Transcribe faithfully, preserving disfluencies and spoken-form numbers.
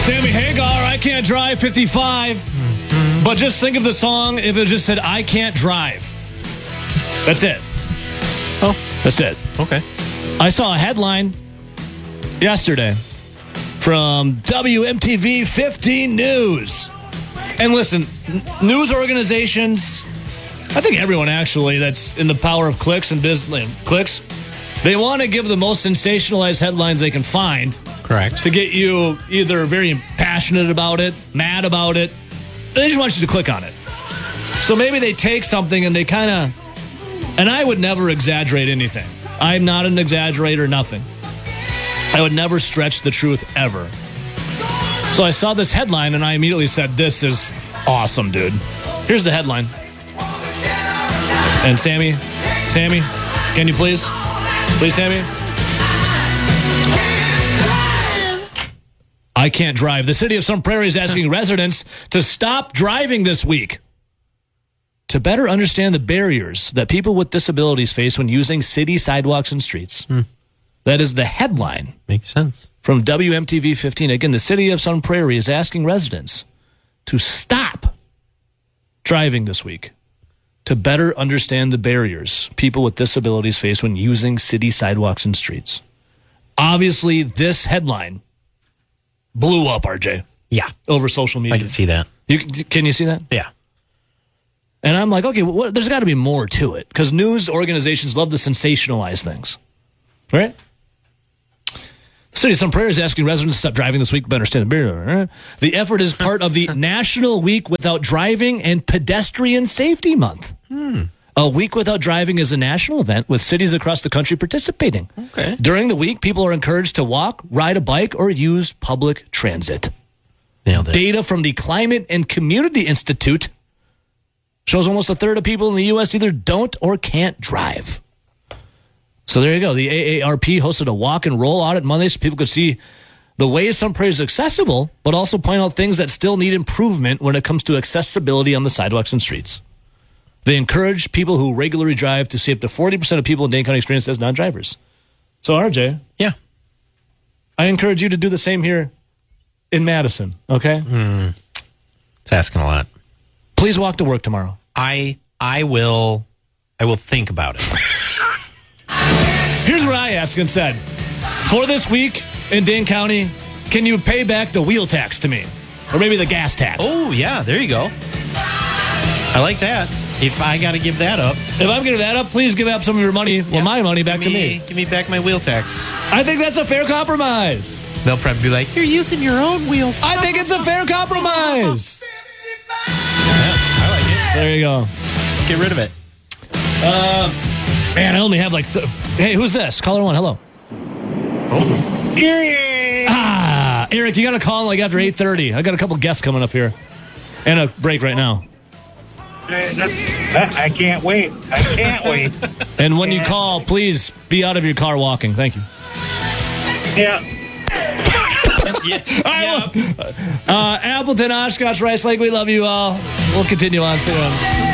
Sammy Hagar, I Can't Drive, fifty-five. Mm-hmm. But just think of the song if it just said, I Can't Drive. That's it. Oh. That's it. Okay. I saw a headline yesterday from W M T V fifteen News. And listen, news organizations, I think everyone actually that's in the power of clicks and business clicks, they want to give the most sensationalized headlines they can find. Correct. To get you either very passionate about it, mad about it. They just want you to click on it. So maybe they take something and they kind of, and I would never exaggerate anything. I'm not an exaggerator, nothing. I would never stretch the truth ever. So I saw this headline and I immediately said, this is awesome, dude. Here's the headline. And Sammy, Sammy, can you please? Please, Sammy? I Can't Drive. The city of Sun Prairie is asking residents to stop driving this week to better understand the barriers that people with disabilities face when using city sidewalks and streets. Hmm. That is the headline. Makes sense. From W M T V fifteen. Again, the city of Sun Prairie is asking residents to stop driving this week to better understand the barriers people with disabilities face when using city sidewalks and streets. Obviously, this headline blew up, R J. Yeah. Over social media. I can see that. You, can you see that? Yeah. And I'm like, okay, well, what, there's got to be more to it. Because news organizations love to sensationalize things. Right? The city of Sun Prairie is asking residents to stop driving this week to better understand the barrier. The effort is part of the National Week Without Driving and Pedestrian Safety Month. Hmm. A week without driving is a national event with cities across the country participating. Okay. During the week, people are encouraged to walk, ride a bike, or use public transit. Nailed it. Data from the Climate and Community Institute shows almost a third of people in the U S either don't or can't drive. So there you go. The A A R P hosted a walk and roll audit Monday so people could see the ways Sun Prairie is accessible, but also point out things that still need improvement when it comes to accessibility on the sidewalks and streets. They encourage people who regularly drive to see up to forty percent of people in Dane County experience as non-drivers. So, R J. Yeah. I encourage you to do the same here in Madison, okay? Mm, it's asking a lot. Please walk to work tomorrow. I I will I will think about it. Here's what I ask instead. For this week in Dane County, can you pay back the wheel tax to me? Or maybe the gas tax? Oh, yeah, there you go. I like that. If I got to give that up. If I'm giving that up, please give up some of your money, well, yeah. my money back give me, to me. Give me back my wheel tax. I think that's a fair compromise. They'll probably be like, you're using your own wheels. I think it's a fair compromise. Yeah, I like it. There you go. Let's get rid of it. Uh, man, I only have like... Th- hey, who's this? Caller one, hello. Oh. Eric. Ah, Eric, you got to call like after eight thirty. I got a couple guests coming up here. And a break right now. I can't wait. I can't wait. And when you call, please be out of your car walking. Thank you. Yeah. yeah. yeah. Uh, Appleton, Oshkosh, Rice Lake, we love you all. We'll continue on soon.